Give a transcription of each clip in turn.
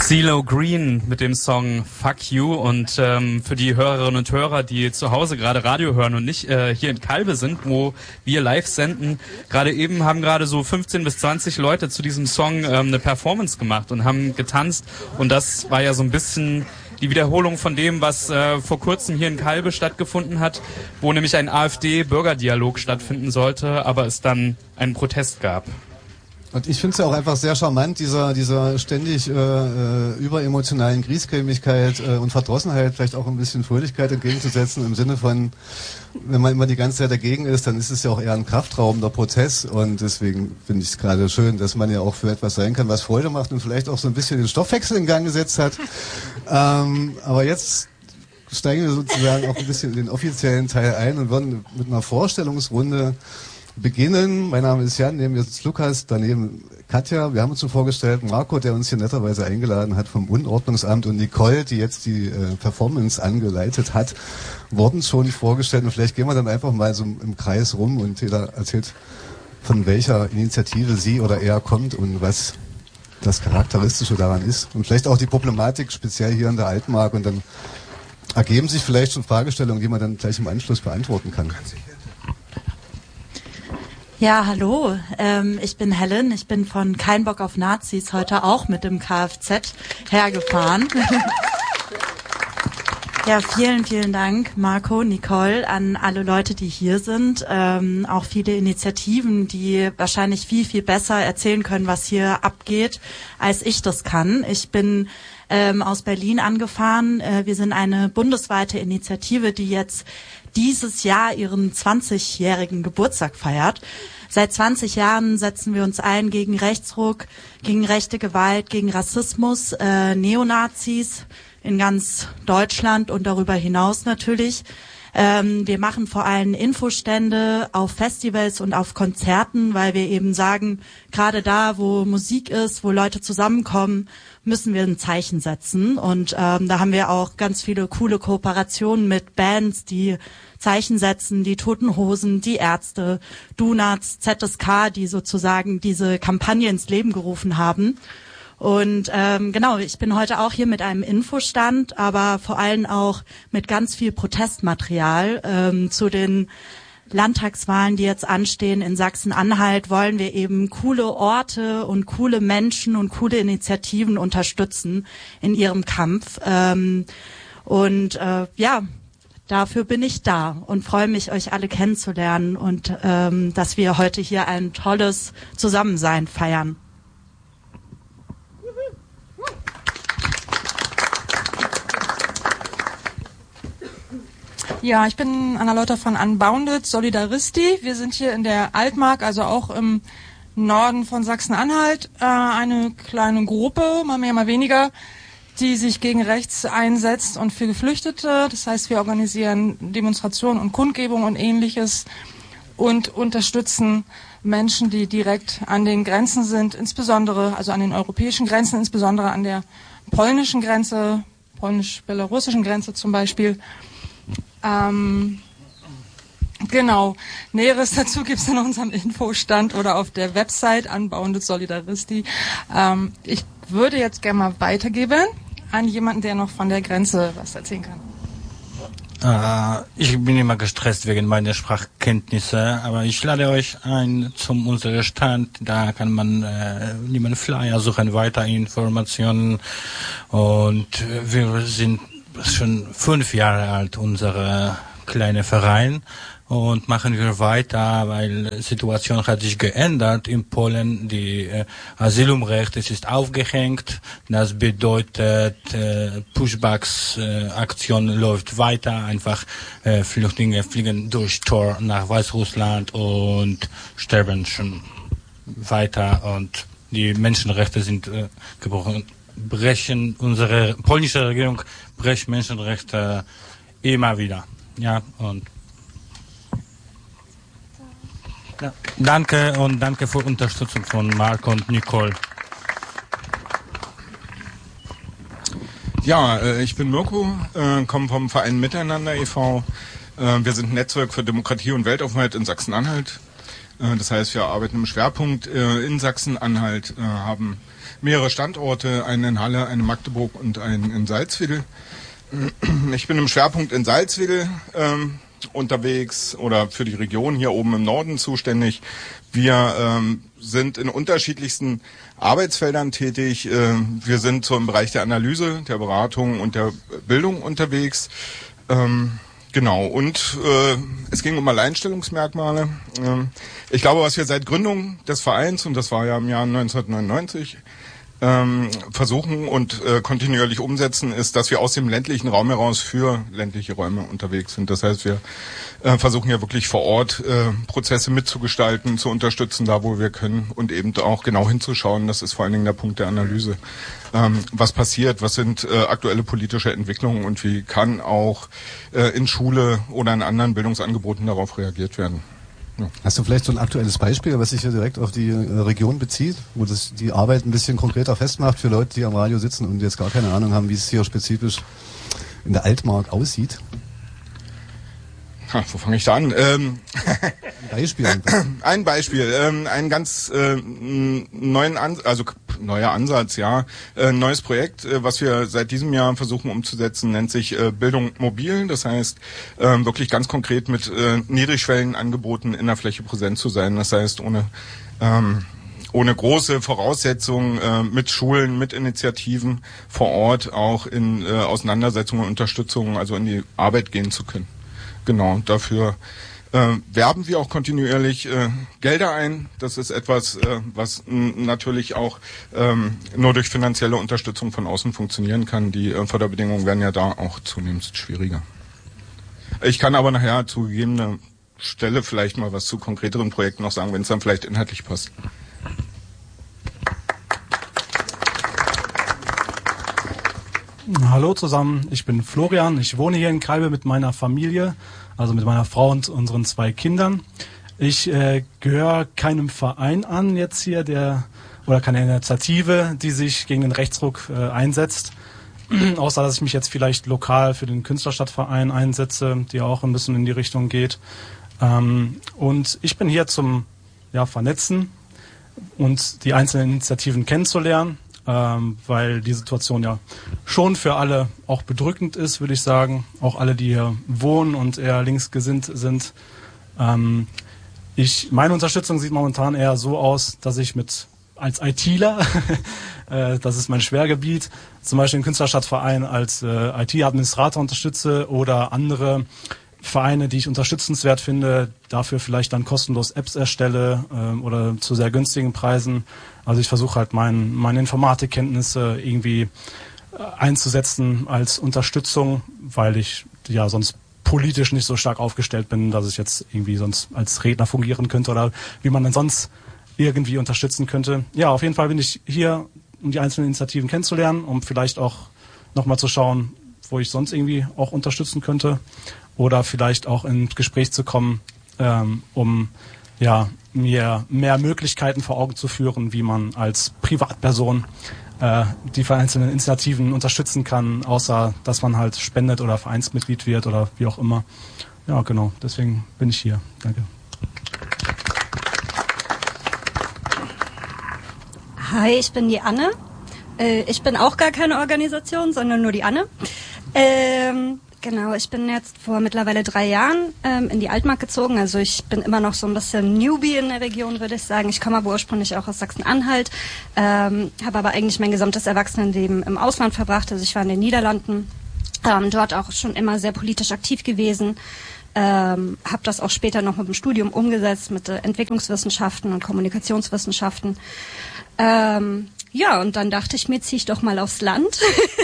CeeLo Green mit dem Song Fuck You und für die Hörerinnen und Hörer, die zu Hause gerade Radio hören und nicht hier in Calbe sind, wo wir live senden, gerade eben haben gerade so 15 bis 20 Leute zu diesem Song eine Performance gemacht und haben getanzt und das war ja so ein bisschen die Wiederholung von dem, was vor kurzem hier in Calbe stattgefunden hat, wo nämlich ein AfD-Bürgerdialog stattfinden sollte, aber es dann einen Protest gab. Und ich finde es ja auch einfach sehr charmant, dieser ständig überemotionalen Griesgrämigkeit und Verdrossenheit vielleicht auch ein bisschen Fröhlichkeit entgegenzusetzen, im Sinne von, wenn man immer die ganze Zeit dagegen ist, dann ist es ja auch eher ein kraftraubender Prozess und deswegen finde ich es gerade schön, dass man ja auch für etwas sein kann, was Freude macht und vielleicht auch so ein bisschen den Stoffwechsel in Gang gesetzt hat. Aber jetzt steigen wir sozusagen auch ein bisschen in den offiziellen Teil ein und würden mit einer Vorstellungsrunde beginnen. Mein Name ist Jan, neben mir sitzt Lukas, daneben Katja. Wir haben uns schon vorgestellt, Marco, der uns hier netterweise eingeladen hat vom Unordnungsamt und Nicole, die jetzt die Performance angeleitet hat, wurden schon vorgestellt. Und vielleicht gehen wir dann einfach mal so im Kreis rum und jeder erzählt, von welcher Initiative sie oder er kommt und was das Charakteristische daran ist. Und vielleicht auch die Problematik speziell hier in der Altmark. Und dann ergeben sich vielleicht schon Fragestellungen, die man dann gleich im Anschluss beantworten kann. Ja, hallo, ich bin Helen, ich bin von Kein Bock auf Nazis heute auch mit dem Kfz hergefahren. Ja, vielen Dank, Marco, Nicole, an alle Leute, die hier sind, auch viele Initiativen, die wahrscheinlich viel besser erzählen können, was hier abgeht, als ich das kann. Ich bin aus Berlin angefahren, wir sind eine bundesweite Initiative, die jetzt dieses Jahr ihren 20-jährigen Geburtstag feiert. Seit 20 Jahren setzen wir uns ein gegen Rechtsruck, gegen rechte Gewalt, gegen Rassismus, Neonazis in ganz Deutschland und darüber hinaus natürlich. Wir machen vor allem Infostände auf Festivals und auf Konzerten, weil wir eben sagen, gerade da, wo Musik ist, wo Leute zusammenkommen, müssen wir ein Zeichen setzen. Und da haben wir auch ganz viele coole Kooperationen mit Bands, die Zeichen setzen, die Toten Hosen, die Ärzte, Donuts, ZSK, die sozusagen diese Kampagne ins Leben gerufen haben. Und genau, ich bin heute auch hier mit einem Infostand, aber vor allem auch mit ganz viel Protestmaterial zu den Landtagswahlen, die jetzt anstehen in Sachsen-Anhalt, wollen wir eben coole Orte und coole Menschen und coole Initiativen unterstützen in ihrem Kampf. Ja, dafür bin ich da und freue mich, euch alle kennenzulernen und dass wir heute hier ein tolles Zusammensein feiern. Ja, ich bin Anna Leuter von Unbounded Solidaristi. Wir sind hier in der Altmark, also auch im Norden von Sachsen-Anhalt, eine kleine Gruppe, mal mehr, mal weniger, die sich gegen rechts einsetzt und für Geflüchtete. Das heißt, wir organisieren Demonstrationen und Kundgebungen und Ähnliches und unterstützen Menschen, die direkt an den Grenzen sind, insbesondere, also an den europäischen Grenzen, insbesondere an der polnischen Grenze, polnisch-belarussischen Grenze zum Beispiel. Genau. Näheres dazu gibt's in unserem Infostand oder auf der Website Unbounded Solidaristi. Ich würde jetzt gerne mal weitergeben an jemanden, der noch von der Grenze was erzählen kann. Ich bin immer gestresst wegen meiner Sprachkenntnisse, aber ich lade euch ein zum unserem Stand. Da kann man niemand Flyer suchen, weitere Informationen. Und wir sind schon 5 Jahre alt, unsere kleine Verein, und machen wir weiter, weil die Situation hat sich geändert in Polen. Die Asylumrecht, es ist aufgehängt. Das bedeutet, Pushbacks-Aktion läuft weiter. Einfach Flüchtlinge fliegen durch Tor nach Weißrussland und sterben schon weiter. Und die Menschenrechte sind gebrochen. Unsere polnische Regierung bricht Menschenrechte immer wieder. Ja, und ja, danke für Unterstützung von Marco und Nicole. Ja, ich bin Mirko, komme vom Verein Miteinander e.V. Wir sind ein Netzwerk für Demokratie und Weltoffenheit in Sachsen-Anhalt. Das heißt, wir arbeiten im Schwerpunkt in Sachsen-Anhalt, haben mehrere Standorte, einen in Halle, einen in Magdeburg und einen in Salzwedel. Ich bin im Schwerpunkt in Salzwedel unterwegs oder für die Region hier oben im Norden zuständig. Wir sind in unterschiedlichsten Arbeitsfeldern tätig. Wir sind so im Bereich der Analyse, der Beratung und der Bildung unterwegs. Genau, und es ging um Alleinstellungsmerkmale. Ich glaube, was wir seit Gründung des Vereins, und das war ja im Jahr 1999, versuchen und kontinuierlich umsetzen, ist, dass wir aus dem ländlichen Raum heraus für ländliche Räume unterwegs sind. Das heißt, wir versuchen ja wirklich vor Ort Prozesse mitzugestalten, zu unterstützen, da wo wir können und eben auch genau hinzuschauen. Das ist vor allen Dingen der Punkt der Analyse. Was passiert, was sind aktuelle politische Entwicklungen und wie kann auch in Schule oder in anderen Bildungsangeboten darauf reagiert werden. Ja. Hast du vielleicht so ein aktuelles Beispiel, was sich hier direkt auf die Region bezieht, wo das die Arbeit ein bisschen konkreter festmacht für Leute, die am Radio sitzen und jetzt gar keine Ahnung haben, wie es hier spezifisch in der Altmark aussieht? Wo fange ich da an? Ein Beispiel. Ein Beispiel, einen ganz neuer Ansatz, ja. Ein neues Projekt, was wir seit diesem Jahr versuchen umzusetzen, nennt sich Bildung mobil. Das heißt, wirklich ganz konkret mit niedrigschwelligen Angeboten in der Fläche präsent zu sein. Das heißt, ohne große Voraussetzungen, mit Schulen, mit Initiativen vor Ort auch in Auseinandersetzungen und Unterstützungen, also in die Arbeit gehen zu können. Genau, dafür werben wir auch kontinuierlich Gelder ein. Das ist etwas, was natürlich auch nur durch finanzielle Unterstützung von außen funktionieren kann. Die Förderbedingungen werden ja da auch zunehmend schwieriger. Ich kann aber nachher zu gegebener Stelle vielleicht mal was zu konkreteren Projekten noch sagen, wenn es dann vielleicht inhaltlich passt. Hallo zusammen, ich bin Florian, ich wohne hier in Kalbe mit meiner Familie, also mit meiner Frau und unseren 2 Kindern. Ich gehöre keinem Verein an jetzt hier, oder keine Initiative, die sich gegen den Rechtsruck einsetzt, außer dass ich mich jetzt vielleicht lokal für den Künstlerstadtverein einsetze, die auch ein bisschen in die Richtung geht. Und ich bin hier zum Vernetzen und die einzelnen Initiativen kennenzulernen. Weil die Situation ja schon für alle auch bedrückend ist, würde ich sagen. Auch alle, die hier wohnen und eher linksgesinnt sind. Meine Unterstützung sieht momentan eher so aus, dass ich als ITler, das ist mein Schwergebiet, zum Beispiel den Künstlerstadtverein als IT-Administrator unterstütze oder andere Vereine, die ich unterstützenswert finde, dafür vielleicht dann kostenlos Apps erstelle oder zu sehr günstigen Preisen. Also ich versuche halt meine Informatikkenntnisse irgendwie einzusetzen als Unterstützung, weil ich ja sonst politisch nicht so stark aufgestellt bin, dass ich jetzt irgendwie sonst als Redner fungieren könnte oder wie man dann sonst irgendwie unterstützen könnte. Ja, auf jeden Fall bin ich hier, um die einzelnen Initiativen kennenzulernen, um vielleicht auch nochmal zu schauen, wo ich sonst irgendwie auch unterstützen könnte. Oder vielleicht auch ins Gespräch zu kommen, um mir mehr Möglichkeiten vor Augen zu führen, wie man als Privatperson die einzelnen Initiativen unterstützen kann, außer dass man halt spendet oder Vereinsmitglied wird oder wie auch immer. Ja, genau, deswegen bin ich hier. Danke. Hi, ich bin die Anne. Ich bin auch gar keine Organisation, sondern nur die Anne. Genau, ich bin jetzt vor mittlerweile 3 Jahren in die Altmark gezogen. Also ich bin immer noch so ein bisschen Newbie in der Region, würde ich sagen. Ich komme aber ursprünglich auch aus Sachsen-Anhalt, habe aber eigentlich mein gesamtes Erwachsenenleben im Ausland verbracht. Also ich war in den Niederlanden, dort auch schon immer sehr politisch aktiv gewesen. Habe das auch später noch mit dem Studium umgesetzt, mit Entwicklungswissenschaften und Kommunikationswissenschaften. Und dann dachte ich mir, ziehe ich doch mal aufs Land.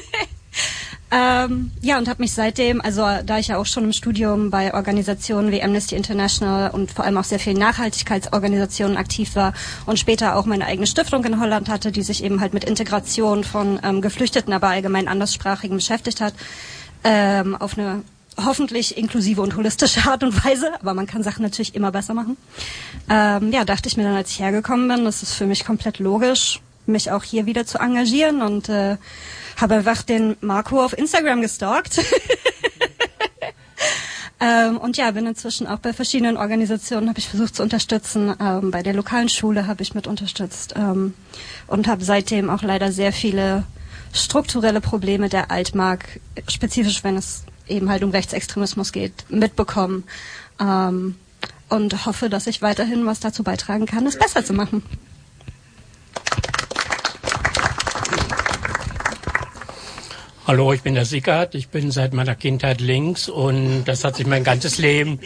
Und habe mich seitdem, also da ich ja auch schon im Studium bei Organisationen wie Amnesty International und vor allem auch sehr vielen Nachhaltigkeitsorganisationen aktiv war und später auch meine eigene Stiftung in Holland hatte, die sich eben halt mit Integration von Geflüchteten, aber allgemein Anderssprachigen beschäftigt hat, auf eine hoffentlich inklusive und holistische Art und Weise, aber man kann Sachen natürlich immer besser machen. Dachte ich mir dann, als ich hergekommen bin, das ist für mich komplett logisch, mich auch hier wieder zu engagieren und habe einfach den Marco auf Instagram gestalkt. Und ja, bin inzwischen auch bei verschiedenen Organisationen, habe ich versucht zu unterstützen. Bei der lokalen Schule habe ich mit unterstützt und habe seitdem auch leider sehr viele strukturelle Probleme der Altmark, spezifisch wenn es eben halt um Rechtsextremismus geht, mitbekommen. Und hoffe, dass ich weiterhin was dazu beitragen kann, es besser zu machen. Hallo, ich bin der Sickert. Ich bin seit meiner Kindheit links und das hat mich mein ganzes Leben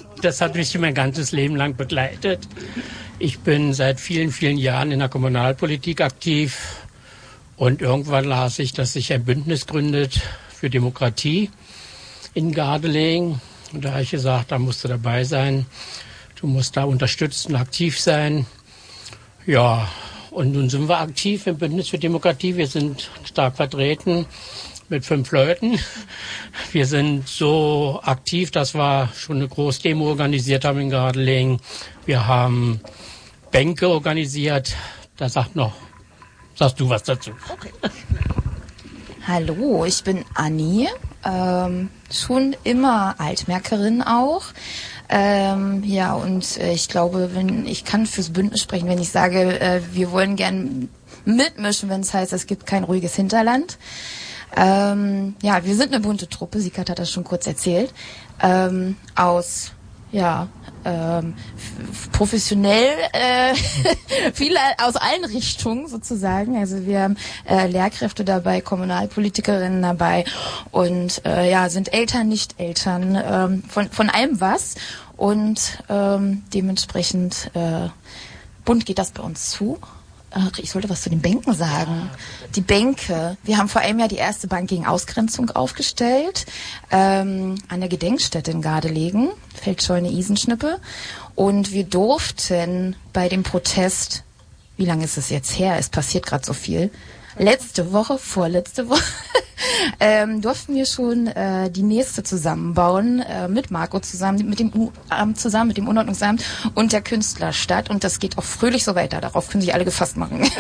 lang begleitet. Ich bin seit vielen, vielen Jahren in der Kommunalpolitik aktiv und irgendwann las ich, dass sich ein Bündnis gründet für Demokratie in Gardelegen. Und da habe ich gesagt, da musst du dabei sein. Du musst da unterstützen, aktiv sein. Ja, und nun sind wir aktiv im Bündnis für Demokratie. Wir sind stark vertreten mit 5 Leuten. Wir sind so aktiv, dass wir schon eine Großdemo organisiert haben in Gardelegen. Wir haben Bänke organisiert. Da sagst du was dazu. Okay. Hallo, ich bin Anni. Schon immer Altmärkerin auch. Ja, und ich glaube, ich kann fürs Bündnis sprechen, wenn ich sage, wir wollen gern mitmischen, wenn es heißt, es gibt kein ruhiges Hinterland. Ja, wir sind eine bunte Truppe, Sickert hat das schon kurz erzählt, aus, ja, professionell, viele aus allen Richtungen sozusagen. Also wir haben Lehrkräfte dabei, Kommunalpolitikerinnen dabei und ja, sind Eltern, nicht Eltern, von allem was. Und dementsprechend bunt geht das bei uns zu. Ich sollte was zu den Bänken sagen. Die Bänke. Wir haben vor einem Jahr die erste Bank gegen Ausgrenzung aufgestellt, an der Gedenkstätte in Gardelegen, Feldscheune Isenschnippe. Und wir durften bei dem Protest, wie lange ist es jetzt her? Es passiert gerade so viel. Vorletzte Woche, durften wir schon die nächste zusammenbauen, mit Marco zusammen, mit dem Unordnungsamt und der Künstlerstadt. Und das geht auch fröhlich so weiter. Darauf können sich alle gefasst machen.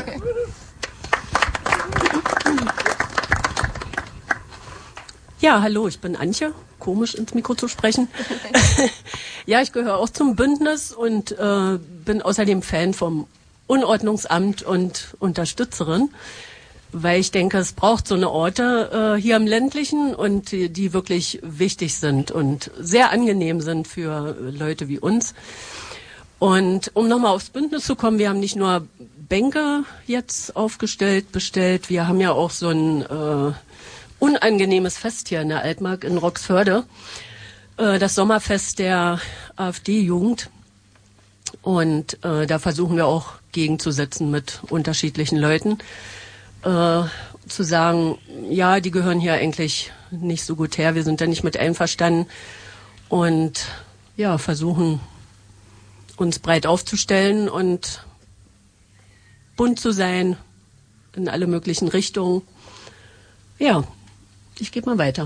Ja, hallo, ich bin Antje. Komisch ins Mikro zu sprechen. Ja, ich gehöre auch zum Bündnis und bin außerdem Fan vom Unordnungsamt und Unterstützerin, weil ich denke, es braucht so eine Orte hier im ländlichen und die wirklich wichtig sind und sehr angenehm sind für Leute wie uns. Und um nochmal aufs Bündnis zu kommen, wir haben nicht nur Bänke jetzt bestellt, wir haben ja auch so ein unangenehmes Fest hier in der Altmark in Roxförde, das Sommerfest der AfD-Jugend. Und da versuchen wir auch gegenzusetzen mit unterschiedlichen Leuten. Zu sagen, ja, die gehören hier eigentlich nicht so gut her, wir sind da nicht mit einverstanden. Und ja, versuchen uns breit aufzustellen und bunt zu sein in alle möglichen Richtungen. Ja, ich gebe mal weiter.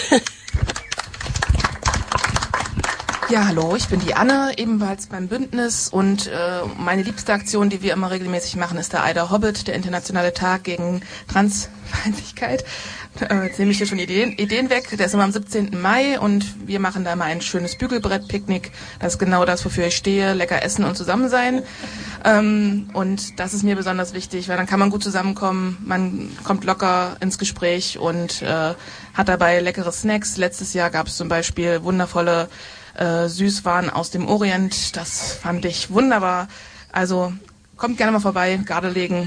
Ja, hallo, ich bin die Anne, ebenfalls beim Bündnis und meine liebste Aktion, die wir immer regelmäßig machen, ist der Eider Hobbit, der internationale Tag gegen Transfeindlichkeit. Jetzt nehme ich hier schon Ideen weg. Der ist immer am 17. Mai und wir machen da mal ein schönes Bügelbrett-Picknick. Das ist genau das, wofür ich stehe, lecker essen und zusammen sein. Und das ist mir besonders wichtig, weil dann kann man gut zusammenkommen, man kommt locker ins Gespräch und hat dabei leckere Snacks. Letztes Jahr gab es zum Beispiel wundervolle Süßwaren aus dem Orient. Das fand ich wunderbar. Also kommt gerne mal vorbei. Gardelegen,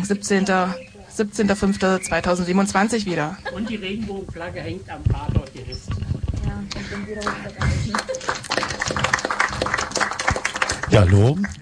17.05.2027 wieder. Und die Regenbogenflagge hängt am Tatort-Gerüst. Ja, hallo.